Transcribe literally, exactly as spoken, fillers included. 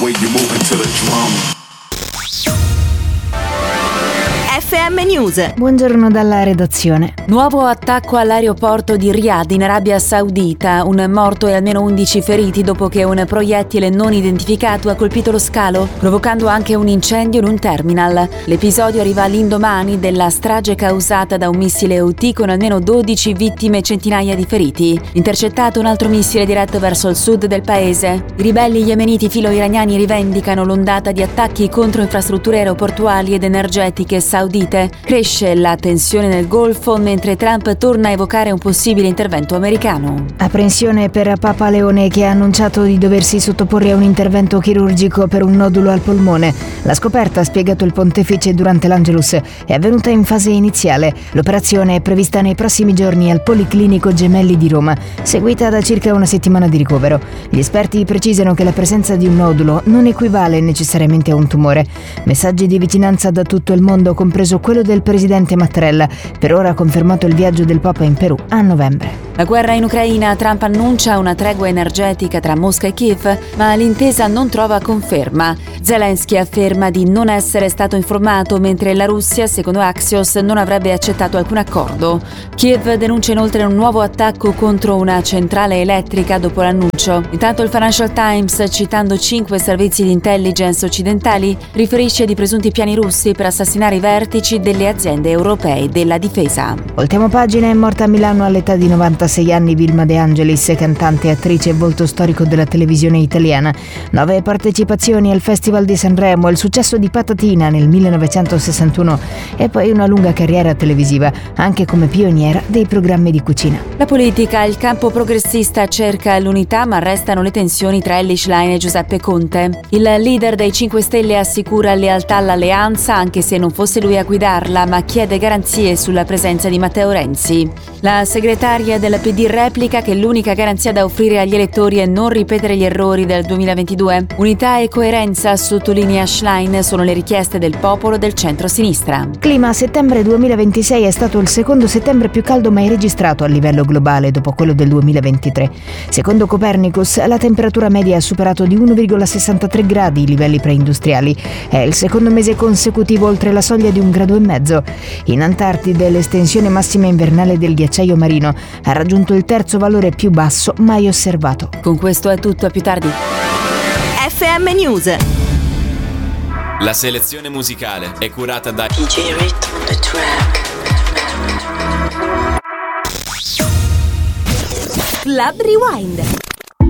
way you moving to the drum. F M News. Buongiorno dalla redazione. Nuovo attacco all'aeroporto di Riyadh in Arabia Saudita. Un morto e almeno undici feriti dopo che un proiettile non identificato ha colpito lo scalo, provocando anche un incendio in un terminal. L'episodio arriva all'indomani della strage causata da un missile Houthi con almeno dodici vittime e centinaia di feriti. Intercettato un altro missile diretto verso il sud del paese. I ribelli yemeniti filo-iraniani rivendicano l'ondata di attacchi contro infrastrutture aeroportuali ed energetiche saudite. Cresce la tensione nel Golfo mentre Trump torna a evocare un possibile intervento americano. Apprensione per Papa Leone, che ha annunciato di doversi sottoporre a un intervento chirurgico per un nodulo al polmone. La scoperta, ha spiegato il pontefice durante l'Angelus, è avvenuta in fase iniziale. L'operazione è prevista nei prossimi giorni al Policlinico Gemelli di Roma, seguita da circa una settimana di ricovero. Gli esperti precisano che la presenza di un nodulo non equivale necessariamente a un tumore. Messaggi di vicinanza da tutto il mondo, compreso quello del presidente Mattarella. Per ora ha confermato il viaggio del Papa in Perù a novembre. La guerra in Ucraina. Trump annuncia una tregua energetica tra Mosca e Kiev, ma l'intesa non trova conferma. Zelensky afferma di non essere stato informato, mentre la Russia, secondo Axios, non avrebbe accettato alcun accordo. Kiev denuncia inoltre un nuovo attacco contro una centrale elettrica dopo l'annuncio. Intanto il Financial Times, citando cinque servizi di intelligence occidentali, riferisce di presunti piani russi per assassinare i vertici delle aziende europee della difesa. Voltiamo pagina. È morta a Milano all'età di novantasei anni Vilma De Angelis, cantante, attrice e volto storico della televisione italiana. Nove partecipazioni al Festival di Sanremo, il successo di Patatina nel millenovecentosessantuno e poi una lunga carriera televisiva, anche come pioniera dei programmi di cucina. La politica. Il campo progressista cerca l'unità, ma restano le tensioni tra Elly Schlein e Giuseppe Conte. Il leader dei cinque Stelle assicura lealtà all'alleanza, anche se non fosse lui a guidarla, ma chiede garanzie sulla presenza di Matteo Renzi. La segretaria della P D replica che l'unica garanzia da offrire agli elettori è non ripetere gli errori del duemilaventidue. Unità e coerenza, sottolinea Schlein, sono le richieste del popolo del centro-sinistra. Clima. Settembre duemilaventisei è stato il secondo settembre più caldo mai registrato a livello globale dopo quello del duemilaventitré. Secondo Copernicus, la temperatura media ha superato di uno virgola sessantatré gradi i livelli preindustriali. È il secondo mese consecutivo oltre la soglia di un grado e mezzo. In Antartide l'estensione massima invernale del ghiacciaio marino ha raggiunto il terzo valore più basso mai osservato. Con questo è tutto, a più tardi. F M News. La selezione musicale è curata da D J Rit on the track. Club Rewind.